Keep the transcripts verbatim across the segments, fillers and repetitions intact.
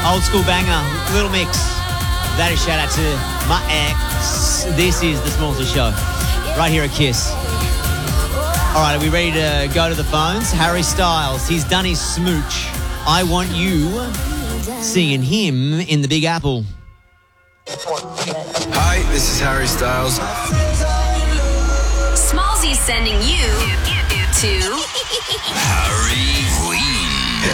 Old school banger, Little Mix. That is shout out to my ex. This is the Smallsy Show, right here at Kiss. All right, are we ready to go to the phones? Harry Styles, he's done his smooch. I Want You, seeing him in the Big Apple. Hi, this is Harry Styles. Smallsy's sending you to Harry Ween.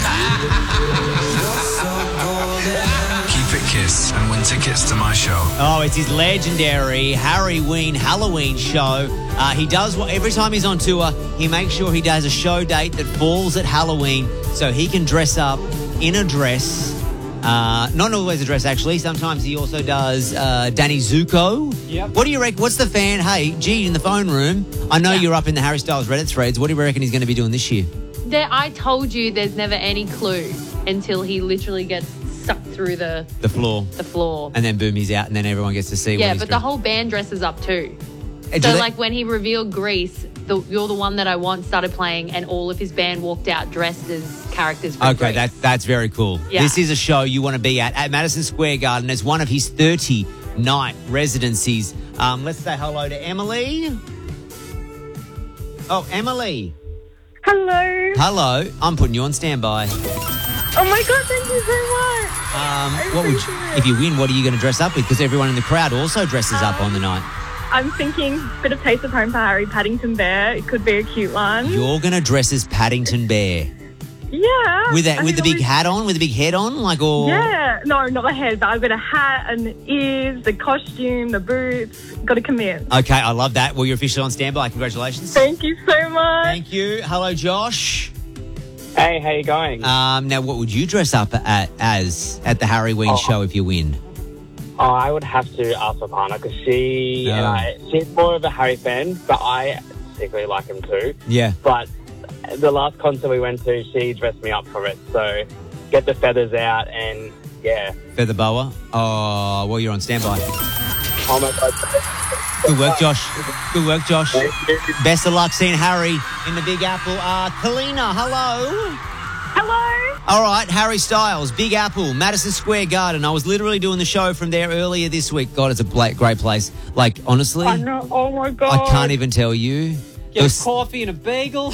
Keep it Kiss and win tickets to my show. Oh, it's his legendary Harry Ween Halloween show. Uh, he does what every time he's on tour, he makes sure he does a show date that falls at Halloween so he can dress up in a dress. Uh, not always a dress, actually. Sometimes he also does uh, Danny Zuko. Yep. What do you reckon? What's the fan? Hey, G, in the phone room, I know Yeah. you're up in the Harry Styles Reddit threads. What do you reckon he's going to be doing this year? There, I told you there's never any clue until he literally gets sucked through the, The floor. the floor. And then boom, he's out, and then everyone gets to see what Yeah, he's but the doing. whole band dresses up too. Uh, do So, they- like, when he revealed Grease, the, You're the One That I Want started playing, and all of his band walked out dressed as characters from Okay, Grease. that, that's very cool. Yeah. This is a show you want to be at at Madison Square Garden as one of his thirty-night residencies. Um, let's say hello to Emily. Oh, Emily. Hello. Hello. I'm putting you on standby. Oh my God, thank you so much. Um, what would you, if you win, what are you going to dress up with? Because everyone in the crowd also dresses up on the night. I'm thinking a bit of Taste of Home for Harry Paddington Bear. It could be a cute one. You're going to dress as Paddington Bear. Yeah. With that, I with the think big I hat on, with the big head on, like all. Yeah. No, not the head, but I've got a hat and the ears, the costume, the boots. Got to commit. Okay, I love that. Well, you're officially on standby. Congratulations. Thank you so much. Thank you. Hello, Josh. Hey, how you going? Um, now, what would you dress up at, as at the Harry Ween Oh. show if you win? Oh, I would have to ask Apana because she and Oh. I, she's more of a Harry fan, but I secretly like him too. Yeah. But the last concert we went to, she dressed me up for it. So get the feathers out and yeah. Feather boa. Oh, well, you're on standby. Oh my God. Good work, Josh. Good work, Josh. Thank you. Best of luck seeing Harry in the Big Apple. Uh, Kalina, hello. Hello. All right, Harry Styles, Big Apple, Madison Square Garden. I was literally doing the show from there earlier this week. God, it's a bla- great place. Like, honestly, I know. Oh my God. I can't even tell you. Get It was- a coffee and a bagel.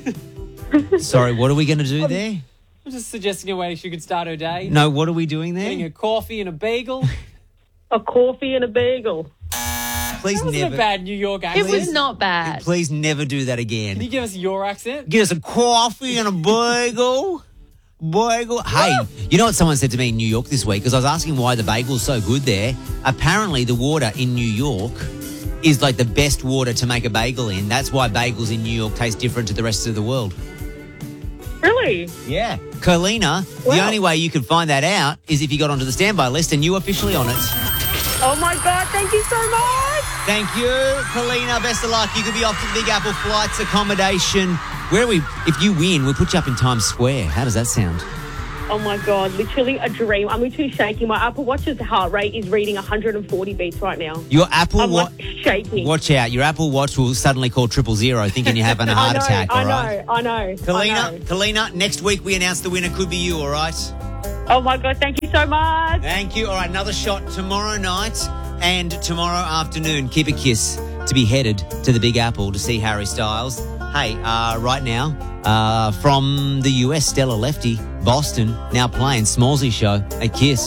Sorry, what are we going to do there? I'm just suggesting a way she could start her day. No, what are we doing Getting a there? coffee and a bagel. A coffee and a bagel. Please That wasn't never, a bad New York It accent. was not bad. please never do that Can you again. give us your accent? Get us a coffee and a bagel. Bagel. Hey, you know what someone said to me in New York this week? Because I was asking why the bagel's so good there. Apparently, the water in New York is like the best water to make a bagel in. That's why bagels in New York taste different to the rest of the world. Really? Yeah. Colina, the Wow. only way you can find that out is if you got onto the standby list and you officially on it. Oh my God, thank you so much. Thank you, Colina. Best of luck. You could be off to the Big Apple flights, accommodation. Where are we? If you win, we'll put you up in Times Square. How does that sound? Oh my God, literally a dream. I'm literally shaking. My Apple Watch's heart rate is reading one hundred forty beats right now. Your Apple I'm Watch. like shaking. Watch out. Your Apple Watch will suddenly call triple zero thinking you're having a heart I know, attack, I all know, right? I know, I Kalina, know. Kalina, next week we announce the winner. Could be you, all right? Oh my God, thank you so much. Thank you. All right, another shot tomorrow night and tomorrow afternoon. Keep a kiss to be headed to the Big Apple to see Harry Styles. Hey, uh, right now, uh, from the U S, Stella Lefty, Boston, now playing Smallsy Show, a kiss.